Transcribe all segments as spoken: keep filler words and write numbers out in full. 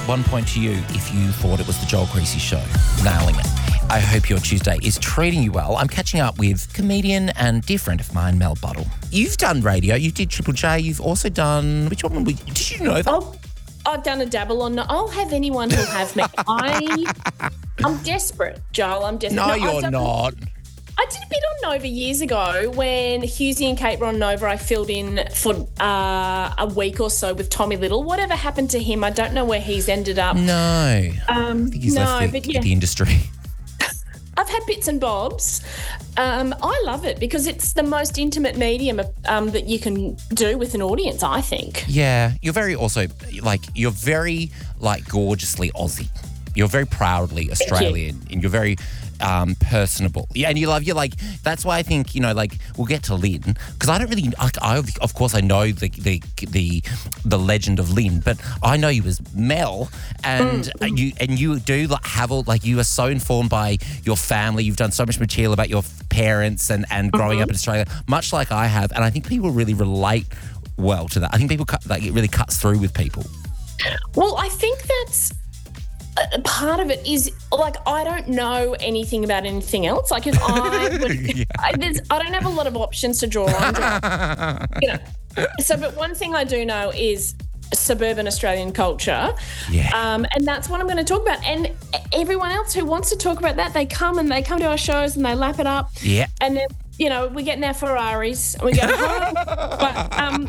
one point to you if you thought it was the Joel Creasy Show. Nailing it. I hope your Tuesday is treating you well. I'm catching up with comedian and dear friend of mine, Mel Buttle. You've done radio. You did Triple J. You've also done... Which one? We, did you know that? Oh, I've done a dabble on... I'll have anyone who'll have me. I, I'm desperate, Joel. I'm desperate. No, no you're done, not. I did a bit on Nova years ago when Husey and Kate were on Nova. I filled in for uh, a week or so with Tommy Little. Whatever happened to him, I don't know where he's ended up. No. Um, I think he's no, left the, but yeah. the industry. I've had bits and bobs. Um, I love it because it's the most intimate medium um, that you can do with an audience, I think. Yeah. You're very also, like, you're very, like, gorgeously Aussie. You're very proudly Australian you. and you're very... Um, personable. Yeah, and you love, you're like, that's why I think, you know, like, we'll get to Lynn, because I don't really, I, I, of course, I know the, the the the legend of Lynn, but I know you as Mel, and mm. you and you do like, have all, like, you are so informed by your family. You've done so much material about your parents and, and growing mm-hmm. up in Australia, much like I have, and I think people really relate well to that. I think people, cut, like, it really cuts through with people. Well, I think that's a part of it is, like, I don't know anything about anything else. Like, if I would, yeah. I, there's, I don't have a lot of options to draw on. You know. So, but one thing I do know is suburban Australian culture. Yeah. Um, and that's what I'm going to talk about. And everyone else who wants to talk about that, they come and they come to our shows and they lap it up. Yeah. And then, you know, we get in our Ferraris and we go home. But, um...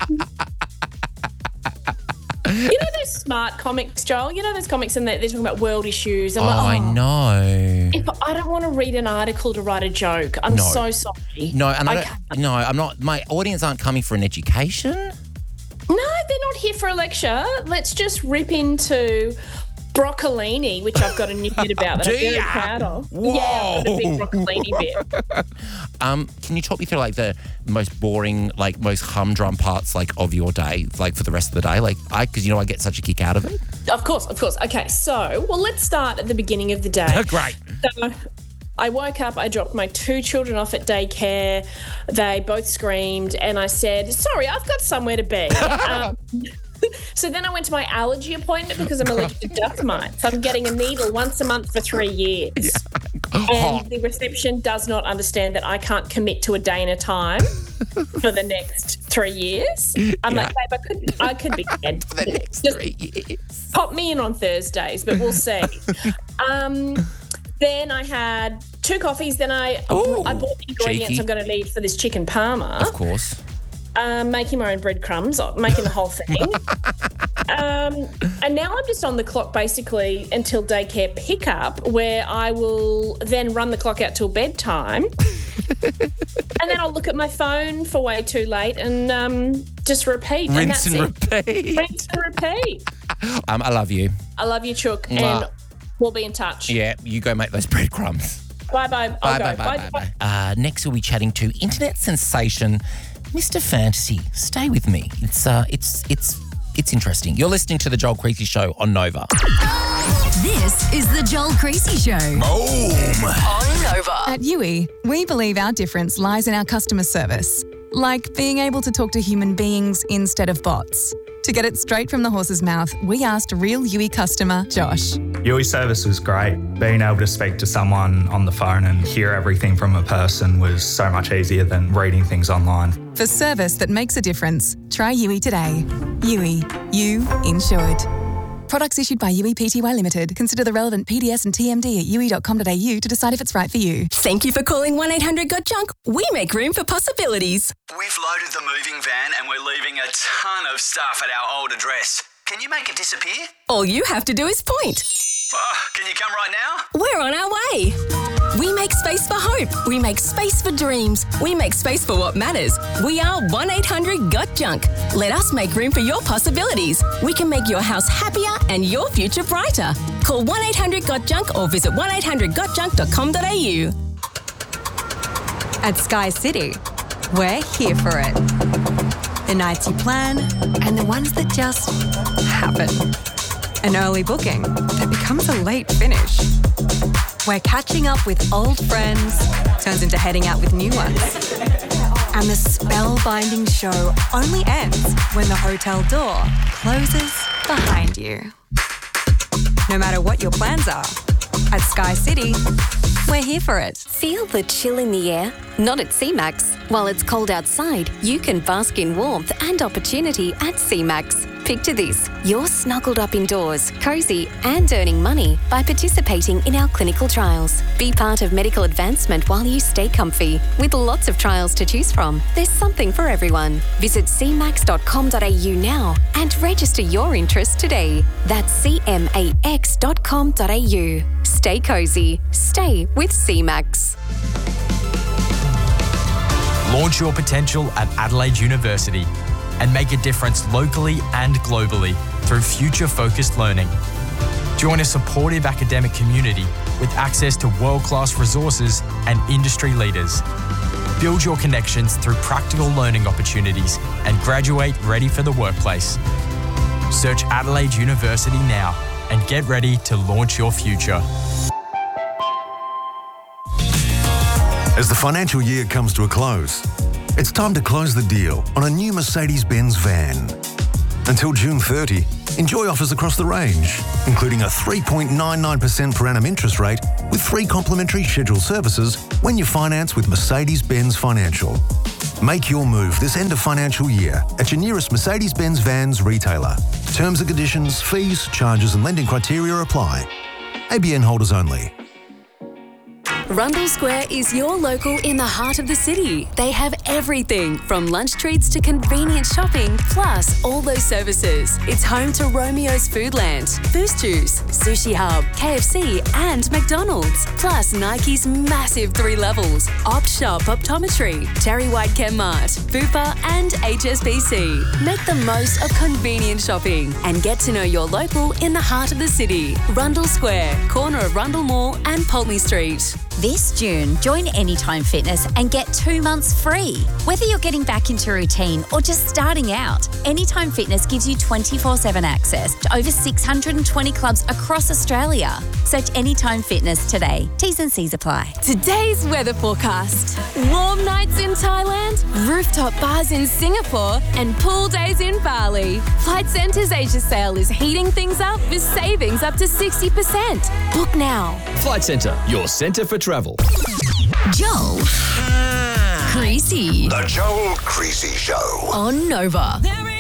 You know those smart comics, Joel? You know those comics and they're, they're talking about world issues? I'm oh, like, oh, I know. If I don't want to read an article to write a joke. I'm no. so sorry. No, and I, I don't, no, I'm not. My audience aren't coming for an education. No, they're not here for a lecture. Let's just rip into broccolini, which I've got a new bit about that I'm very ya? proud of. Whoa. Yeah, I've got a big broccolini bit. Um, can you talk me through, like, the most boring, like, most humdrum parts, like, of your day, like, for the rest of the day? Like, I, because, you know, I get such a kick out of it. Of course, of course. Okay, so, well, let's start at the beginning of the day. Great. So, I woke up, I dropped my two children off at daycare. They both screamed, and I said, sorry, I've got somewhere to be. um, So then I went to my allergy appointment because I'm allergic to dust mites. I'm getting a needle once a month for three years. Yeah. And the reception does not understand that I can't commit to a day and a time for the next three years. I'm yeah. like, babe, I could, I could be dead. For the next Just three years. Pop me in on Thursdays, but we'll see. um, then I had two coffees. Then I, Ooh, I bought the ingredients cheeky. I'm going to need for this chicken parma. Of course. Um, making my own breadcrumbs, making the whole thing. um, and now I'm just on the clock basically until daycare pickup, where I will then run the clock out till bedtime. And then I'll look at my phone for way too late and um, just repeat. Rinse and, and that's repeat. It. Rinse and repeat. Um, I love you. I love you, Chook. Mwah. And we'll be in touch. Yeah, you go make those breadcrumbs. Bye-bye. I'll bye, go. bye, bye, bye, bye. Uh, next we'll be chatting to internet sensation Mister Fantasy. Stay with me. It's uh, it's it's it's interesting. You're listening to the Joel Creasy Show on Nova. This is the Joel Creasy Show. Boom. On Nova. At U I, we believe our difference lies in our customer service, like being able to talk to human beings instead of bots. To get it straight from the horse's mouth, we asked real U I customer Josh. U I service was great. Being able to speak to someone on the phone and hear everything from a person was so much easier than reading things online. For service that makes a difference, try U I today. U I, you insured. Products issued by U I Pty Limited. Consider the relevant P D S and T M D at u i dot com dot a u to decide if it's right for you. Thank you for calling one eight hundred got junk. We make room for possibilities. We've loaded the moving van and we're leaving a ton of stuff at our old address. Can you make it disappear? All you have to do is point. Oh, can you come right now? We're on our way. We make space for hope. We make space for dreams. We make space for what matters. We are one eight hundred got junk. Let us make room for your possibilities. We can make your house happier and your future brighter. Call one eight hundred got junk or visit one eight hundred got junk dot com dot a u. At Sky City, we're here for it. The nights you plan and the ones that just happen. An early booking that becomes a late finish. Where catching up with old friends turns into heading out with new ones. And the spellbinding show only ends when the hotel door closes behind you. no matter what your plans are. At Sky City, we're here for it. Feel the chill in the air? Not at C MAX. While it's cold outside, you can bask in warmth and opportunity at C MAX. Picture this. You're snuggled up indoors, cosy and earning money by participating in our clinical trials. Be part of medical advancement while you stay comfy. With lots of trials to choose from, there's something for everyone. Visit c max dot com dot a u now and register your interest today. That's c max dot com dot a u. Stay cosy. Stay with C MAX. Launch your potential at Adelaide University and make a difference locally and globally through future-focused learning. Join a supportive academic community with access to world-class resources and industry leaders. Build your connections through practical learning opportunities and graduate ready for the workplace. Search Adelaide University now and get ready to launch your future. As the financial year comes to a close, it's time to close the deal on a new Mercedes-Benz van. Until June thirtieth, enjoy offers across the range, including a three point nine nine percent per annum interest rate with free complimentary scheduled services when you finance with Mercedes-Benz Financial. Make your move this end of financial year at your nearest Mercedes-Benz Vans retailer. Terms and conditions, fees, charges and lending criteria apply. A B N holders only. Rundle Square is your local in the heart of the city. They have everything from lunch treats to convenient shopping, plus all those services. It's home to Romeo's Foodland, Boost Juice, Sushi Hub, K F C and McDonald's, plus Nike's massive three levels, Op Shop Optometry, Terry White Chemmart, Bupa and H S B C. Make the most of convenient shopping and get to know your local in the heart of the city. Rundle Square, corner of Rundle Mall and Pulteney Street. This June, join Anytime Fitness and get two months free. Whether you're getting back into routine or just starting out, Anytime Fitness gives you twenty-four seven access to over six hundred twenty clubs across Australia. Search Anytime Fitness today. T's and C's apply. Today's weather forecast. Warm nights in Thailand, rooftop bars in Singapore, and pool days in Bali. Flight Centre's Asia sale is heating things up with savings up to sixty percent. Book now. Flight Centre, your centre for travel. Joel. Creasy. The Joel Creasy Show. On Nova. There